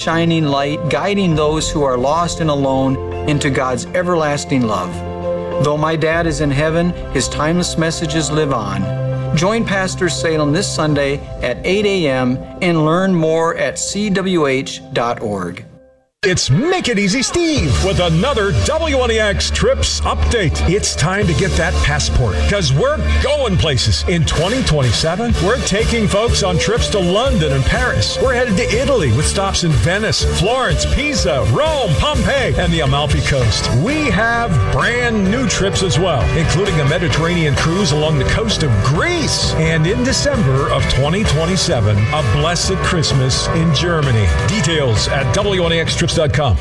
shining light, guiding those who are lost and alone into God's everlasting love. Though my dad is in heaven, his timeless messages live on. Join Pastor Salem this Sunday at 8 a.m. and learn more at cwh.org. It's Make It Easy Steve with another WNEX Trips update. It's time to get that passport because we're going places. In 2027, we're taking folks on trips to London and Paris. We're headed to Italy with stops in Venice, Florence, Pisa, Rome, Pompeii, and the Amalfi Coast. We have brand new trips as well, including a Mediterranean cruise along the coast of Greece. And in December of 2027, a blessed Christmas in Germany. Details at WNEXTrips.com.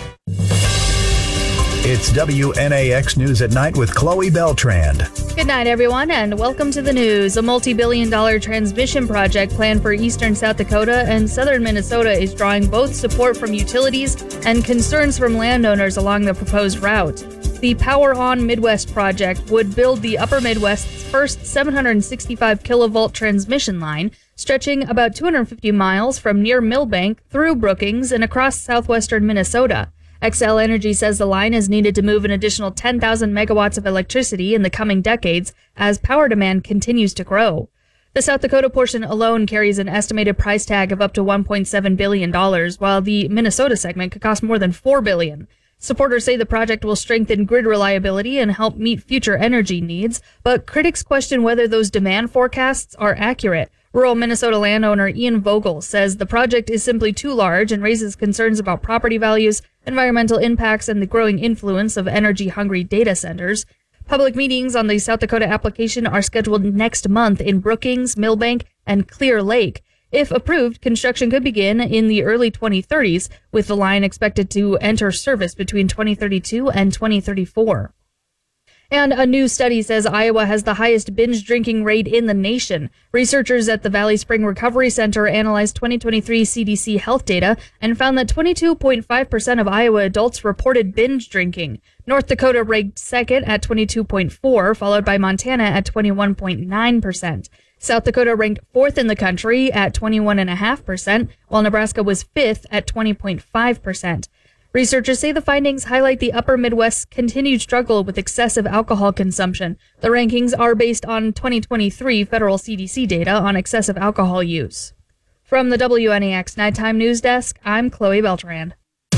It's WNAX News at Night with Chloe Beltrand. Good night, everyone, and welcome to the news. A multi-billion-dollar transmission project planned for eastern South Dakota and southern Minnesota is drawing both support from utilities and concerns from landowners along the proposed route. The Power On Midwest project would build the Upper Midwest's first 765 kilovolt transmission line, stretching about 250 miles from near Millbank through Brookings and across southwestern Minnesota. Xcel Energy says the line is needed to move an additional 10,000 megawatts of electricity in the coming decades as power demand continues to grow. The South Dakota portion alone carries an estimated price tag of up to $1.7 billion, while the Minnesota segment could cost more than $4 billion. Supporters say the project will strengthen grid reliability and help meet future energy needs, but critics question whether those demand forecasts are accurate. Rural Minnesota landowner Ian Vogel says the project is simply too large and raises concerns about property values, environmental impacts, and the growing influence of energy-hungry data centers. Public meetings on the South Dakota application are scheduled next month in Brookings, Millbank, and Clear Lake. If approved, construction could begin in the early 2030s, with the line expected to enter service between 2032 and 2034. And a new study says Iowa has the highest binge drinking rate in the nation. Researchers at the Valley Spring Recovery Center analyzed 2023 CDC health data and found that 22.5% of Iowa adults reported binge drinking. North Dakota ranked second at 22.4%, followed by Montana at 21.9%. South Dakota ranked fourth in the country at 21.5%, while Nebraska was fifth at 20.5%. Researchers say the findings highlight the Upper Midwest's continued struggle with excessive alcohol consumption. The rankings are based on 2023 federal CDC data on excessive alcohol use. From the WNEX Nighttime News Desk, I'm Chloe Beltrand.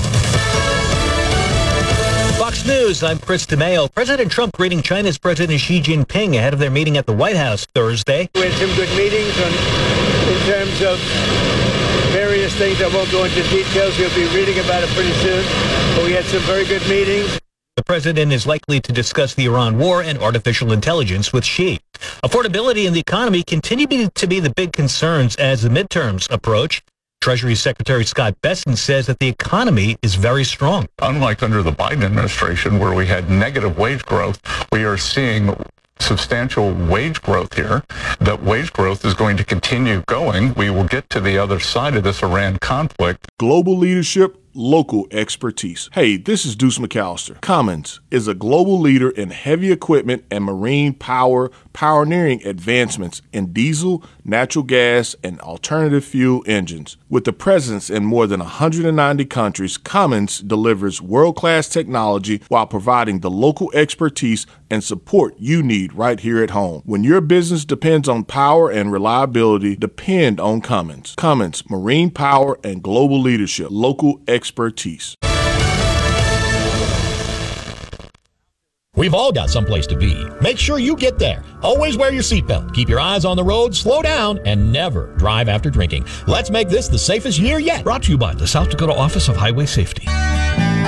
Fox News, I'm Chris DeMaio. President Trump greeting China's President Xi Jinping ahead of their meeting at the White House Thursday. We had some good meetings in terms of various things. I won't go into details. You'll be reading about it pretty soon. But we had some very good meetings. The president is likely to discuss the Iran war and artificial intelligence with Xi. Affordability and the economy continue to be the big concerns as the midterms approach. Treasury Secretary Scott Bessent says that the economy is very strong. Unlike under the Biden administration, where we had negative wage growth, we are seeing substantial wage growth here. That wage growth is going to continue going. We will get to the other side of this Iran conflict. Global leadership, local expertise. Hey, this is Deuce McAllister. Cummins is a global leader in heavy equipment and marine power, pioneering advancements in diesel, natural gas, and alternative fuel engines. With a presence in more than 190 countries, Cummins delivers world-class technology while providing the local expertise and support you need right here at home. When your business depends on power and reliability, depend on Cummins. Cummins, marine power and global leadership, local expertise. We've all got someplace to be. Make sure you get there. Always wear your seatbelt. Keep your eyes on the road, slow down, and never drive after drinking. Let's make this the safest year yet. Brought to you by the South Dakota Office of Highway Safety.